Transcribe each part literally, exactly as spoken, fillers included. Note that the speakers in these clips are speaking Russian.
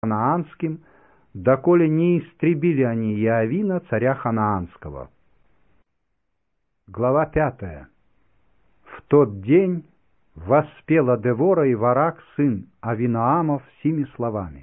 ханаанским, доколе не истребили они Иовина, царя ханаанского. Глава пятая. В тот день воспела Девора и Варак, сын Авиноамов, сими словами: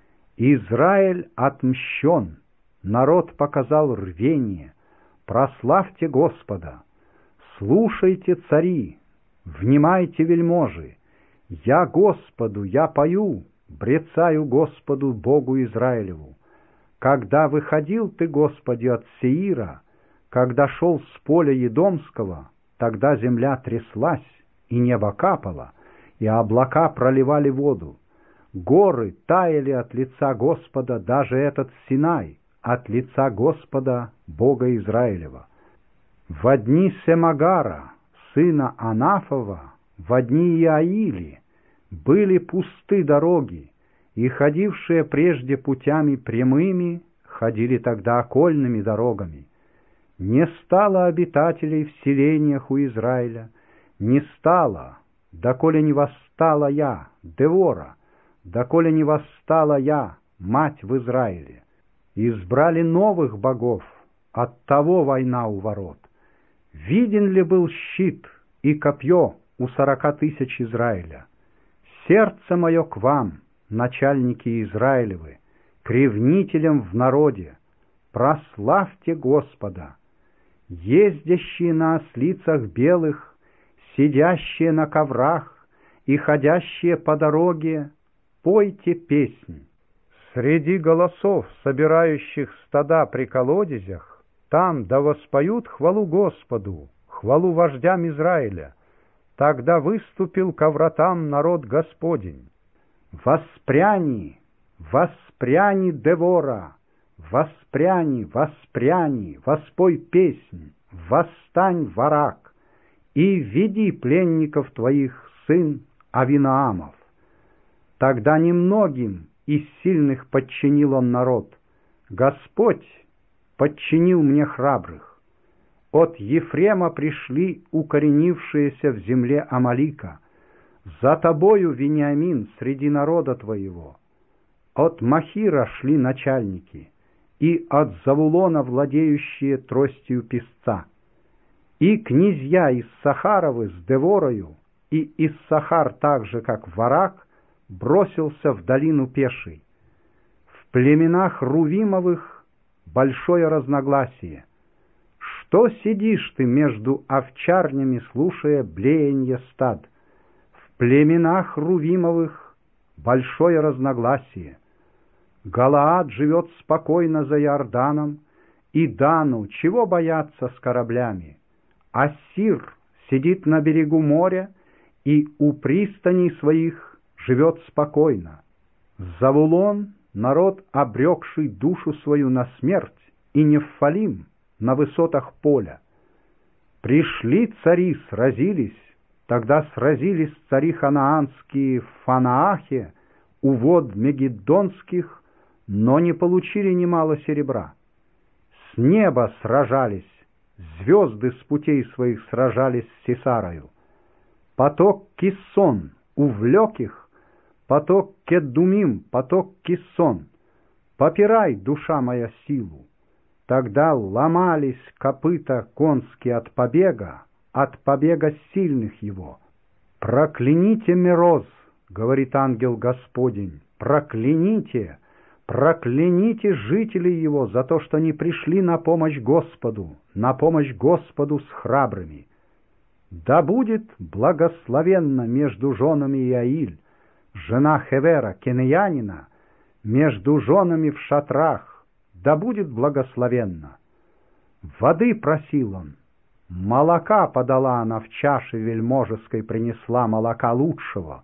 «Израиль отмщен, народ показал рвение, прославьте Господа, слушайте, цари, внимайте, вельможи, я Господу, я пою, брецаю Господу, Богу Израилеву. Когда выходил ты, Господи, от Сеира, когда шел с поля Едомского, тогда земля тряслась, и небо капало, и облака проливали воду. Горы таяли от лица Господа, даже этот Синай, от лица Господа, Бога Израилева. Во дни Семагара, сына Анафова, во дни Иаили, были пусты дороги, и ходившие прежде путями прямыми ходили тогда окольными дорогами. Не стало обитателей в селениях у Израиля, не стало, доколе не восстала я, Девора, доколе не восстала я, мать в Израиле. Избрали новых богов, оттого война у ворот. Виден ли был щит и копье у сорока тысяч Израиля? Сердце мое к вам, начальники Израилевы, к ревнителям в народе, прославьте Господа. Ездящие на ослицах белых, сидящие на коврах и ходящие по дороге, пойте песнь. Среди голосов, собирающих стада при колодезях, там да воспоют хвалу Господу, хвалу вождям Израиля. Тогда выступил ко вратам народ Господень. Воспряни, воспряни, Девора, воспряни, воспряни, воспой песнь, восстань, Варак, и веди пленников твоих, сын Авиноамов. Тогда немногим из сильных подчинил он народ. Господь подчинил мне храбрых. От Ефрема пришли укоренившиеся в земле Амалика. За тобою, Вениамин, среди народа твоего. От Махира шли начальники, и от Завулона владеющие тростью песца. И князья из Сахаровы с Деворою, и Иссахар так же, как Варак, бросился в долину пешей. В племенах Рувимовых большое разногласие. Что сидишь ты между овчарнями, слушая блеяние стад? В племенах Рувимовых большое разногласие. Галаад живет спокойно за Иорданом, и Дану чего бояться с кораблями? Ассир сидит на берегу моря, и у пристаней своих живет спокойно. Завулон — народ, обрекший душу свою на смерть, и Нефалим — на высотах поля. Пришли цари, сразились, тогда сразились цари ханаанские в Фанаахе, у вод Мегиддонских, но не получили немало серебра. С неба сражались, звезды с путей своих сражались с Сисарою. Поток Киссон увлек их, поток Кедумим, поток Киссон. Попирай, душа моя, силу. Тогда ломались копыта конские от побега, от побега сильных его. «Прокляните Мероз, — говорит ангел Господень, — прокляните, прокляните жителей его за то, что не пришли на помощь Господу, на помощь Господу с храбрыми. Да будет благословенно между женами Иаиль, жена Хевера, кенеянина, между женами в шатрах, да будет благословенно. Воды просил он, молока подала она в чаше вельможеской, принесла молока лучшего.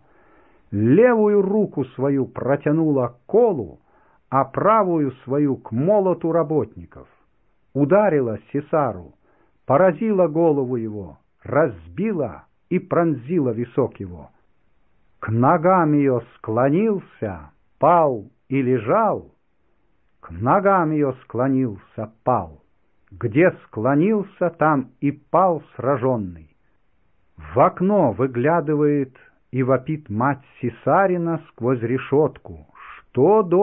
Левую руку свою протянула к колу, а правую свою к молоту работников. Ударила Сисару, поразила голову его, разбила и пронзила висок его. К ногам ее склонился, пал и лежал, к ногам ее склонился, пал. Где склонился, там и пал сраженный. В окно выглядывает и вопит мать Сисарина сквозь решетку: «Что,